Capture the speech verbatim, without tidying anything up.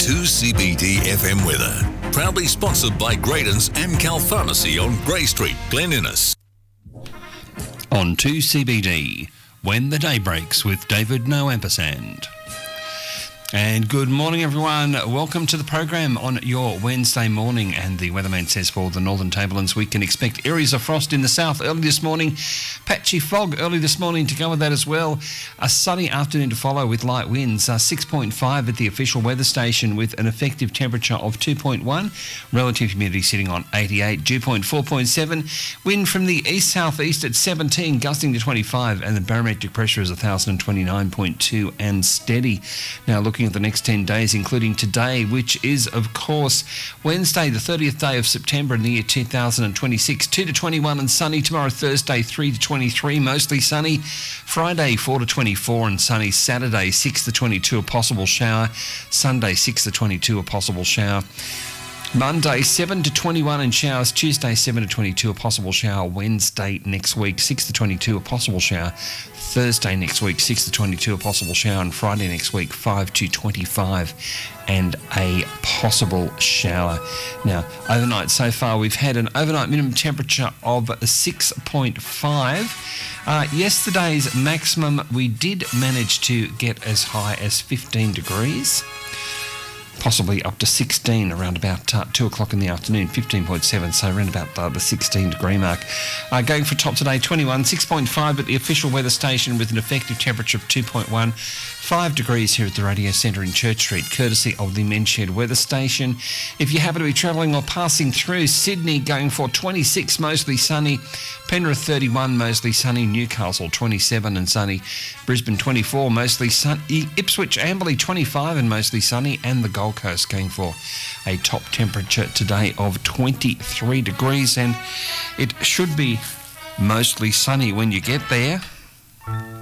two C B D F M weather. Proudly sponsored by Graydon's Amcal Pharmacy on Grey Street, Glen Innes. On two C B D, When the Day Breaks with David No Ampersand. And good morning, everyone. Welcome to the program on your Wednesday morning. And the weatherman says for the Northern Tablelands, we can expect areas of frost in the south early this morning. Patchy fog early this morning to go with that as well. A sunny afternoon to follow with light winds. Uh, six point five at the official weather station with an effective temperature of two point one. Relative humidity sitting on eighty-eight. Dew point four point seven. Wind from the east-southeast at seventeen, gusting to twenty-five. And the barometric pressure is one thousand twenty-nine point two and steady. Now looking at the next ten days, including today, which is, of course, Wednesday, the thirtieth day of September in the year two thousand twenty-six, two to twenty-one and sunny. Tomorrow, Thursday, three to twenty-three, mostly sunny. Friday, four to twenty-four and sunny. Saturday, six to twenty-two, a possible shower. Sunday, six to twenty-two, a possible shower. Monday, seven to twenty-one and showers. Tuesday, seven to twenty-two, a possible shower. Wednesday next week, six to twenty-two, a possible shower. Thursday next week, six to twenty-two, a possible shower. And Friday next week, five to twenty-five and a possible shower. Now, overnight so far, we've had an overnight minimum temperature of six point five. Uh, yesterday's maximum, we did manage to get as high as fifteen degrees. Possibly up to sixteen around about uh, two o'clock in the afternoon, fifteen point seven, so around about uh, the sixteen degree mark. Uh, going for top today, twenty-one, six point five at the official weather station with an effective temperature of two point one. Five degrees here at the Radio Centre in Church Street, courtesy of the Menchhead Weather Station. If you happen to be travelling or passing through, Sydney going for twenty-six, mostly sunny. Penrith thirty-one, mostly sunny. Newcastle twenty-seven and sunny. Brisbane twenty-four, mostly sunny. Ipswich, Amberley twenty-five and mostly sunny. And the Gold Coast going for a top temperature today of twenty-three degrees. And it should be mostly sunny when you get there.